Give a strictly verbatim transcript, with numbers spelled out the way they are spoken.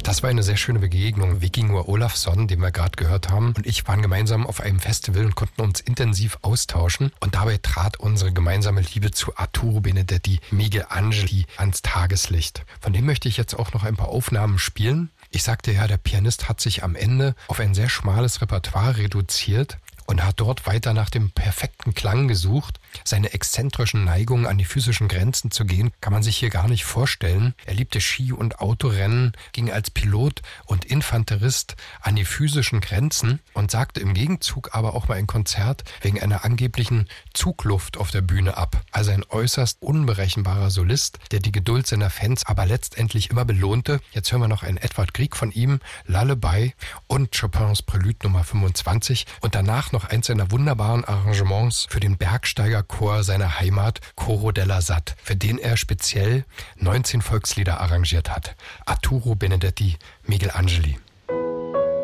Das war eine sehr schöne Begegnung. Vikingur Olafsson, den wir gerade gehört haben, und ich waren gemeinsam auf einem Festival und konnten uns intensiv austauschen. Und dabei trat unsere gemeinsame Liebe zu Arturo Benedetti Michelangeli ans Tageslicht. Von dem möchte ich jetzt auch noch ein paar Aufnahmen spielen. Ich sagte ja, der Pianist hat sich am Ende auf ein sehr schmales Repertoire reduziert und hat dort weiter nach dem perfekten Klang gesucht. Seine exzentrischen Neigungen an die physischen Grenzen zu gehen, kann man sich hier gar nicht vorstellen. Er liebte Ski- und Autorennen, ging als Pilot und Infanterist an die physischen Grenzen und sagte im Gegenzug aber auch mal ein Konzert wegen einer angeblichen Zugluft auf der Bühne ab. Also ein äußerst unberechenbarer Solist, der die Geduld seiner Fans aber letztendlich immer belohnte. Jetzt hören wir noch einen Edvard Grieg von ihm, Lullaby und Chopins Prelude Nummer fünfundzwanzig und danach noch eins seiner wunderbaren Arrangements für den Bergsteigerchor seiner Heimat, Coro della Sat, für den er speziell neunzehn Volkslieder arrangiert hat. Arturo Benedetti Michelangeli.